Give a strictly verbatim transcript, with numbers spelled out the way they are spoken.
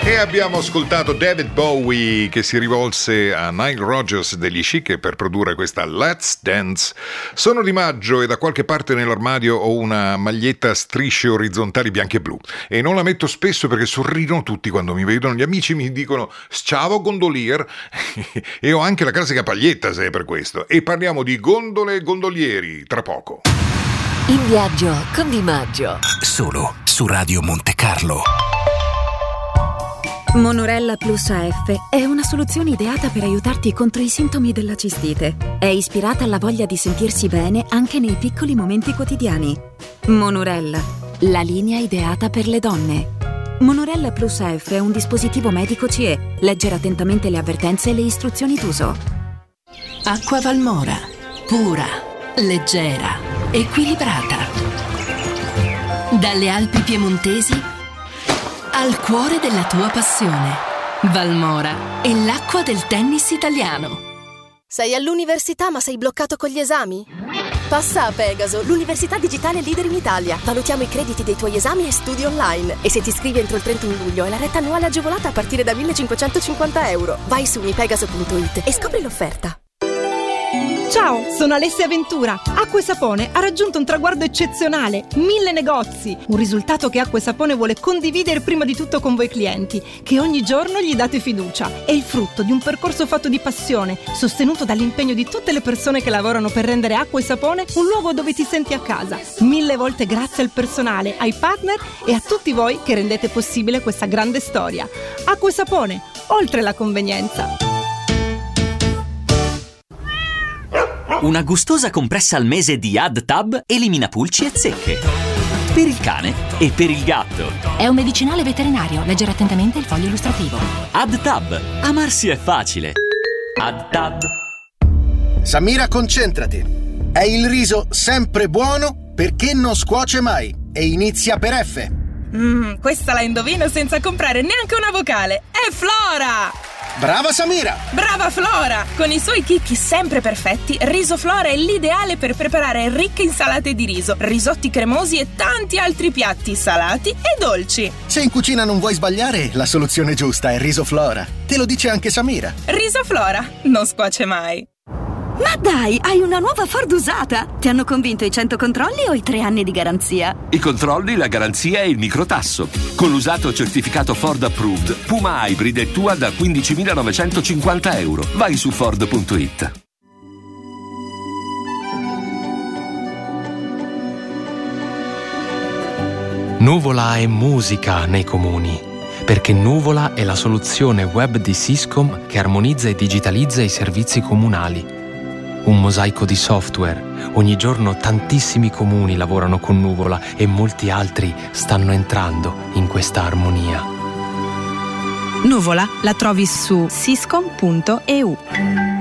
E abbiamo ascoltato David Bowie che si rivolse a Nile Rodgers degli Chic per produrre questa Let's Dance. Sono Di Maggio e da qualche parte nell'armadio ho una maglietta a strisce orizzontali bianche e blu e non la metto spesso perché sorridono tutti quando mi vedono, gli amici mi dicono ciao gondolier e ho anche la classica paglietta se è per questo. E parliamo di gondole e gondolieri tra poco. In viaggio con Di Maggio, solo su Radio Monte Carlo. Monorella Plus A F è una soluzione ideata per aiutarti contro i sintomi della cistite. È ispirata alla voglia di sentirsi bene anche nei piccoli momenti quotidiani. Monorella, la linea ideata per le donne. Monorella Plus A F è un dispositivo medico C E. Leggere attentamente le avvertenze e le istruzioni d'uso. Acqua Valmora, pura, leggera, equilibrata. Dalle Alpi piemontesi al cuore della tua passione. Valmora è l'acqua del tennis italiano. Sei all'università ma sei bloccato con gli esami? Passa a Pegaso, l'università digitale leader in Italia. Valutiamo i crediti dei tuoi esami e studi online. E se ti iscrivi entro il trentuno luglio hai la retta annuale agevolata a partire da millecinquecentocinquanta euro. Vai su unipegaso punto it e scopri l'offerta. Ciao, sono Alessia Ventura. Acqua e Sapone ha raggiunto un traguardo eccezionale, mille negozi, un risultato che Acqua e Sapone vuole condividere prima di tutto con voi clienti, che ogni giorno gli date fiducia. È il frutto di un percorso fatto di passione, sostenuto dall'impegno di tutte le persone che lavorano per rendere Acqua e Sapone un luogo dove ti senti a casa. Mille volte grazie al personale, ai partner e a tutti voi che rendete possibile questa grande storia. Acqua e Sapone, oltre la convenienza. Una gustosa compressa al mese di AddTab elimina pulci e zecche. Per il cane e per il gatto. È un medicinale veterinario. Leggere attentamente il foglio illustrativo. AddTab. Amarsi è facile. AddTab. Samira, concentrati. È il riso sempre buono perché non scuoce mai. E inizia per F. Mmm, questa la indovino senza comprare neanche una vocale. È Flora! Brava Samira! Brava Flora! Con i suoi chicchi sempre perfetti, Riso Flora è l'ideale per preparare ricche insalate di riso, risotti cremosi e tanti altri piatti salati e dolci. Se in cucina non vuoi sbagliare, la soluzione giusta è Riso Flora. Te lo dice anche Samira. Riso Flora, non scuoce mai. Ma dai, hai una nuova Ford usata! Ti hanno convinto i cento controlli o i tre anni di garanzia? I controlli, la garanzia e il microtasso. Con l'usato certificato Ford Approved, Puma Hybrid è tua da quindicimilanovecentocinquanta euro. Vai su Ford punto it. Nuvola è musica nei comuni, perché Nuvola è la soluzione web di Syscom che armonizza e digitalizza i servizi comunali. Un mosaico di software. Ogni giorno tantissimi comuni lavorano con Nuvola e molti altri stanno entrando in questa armonia. Nuvola la trovi su syscom punto e u.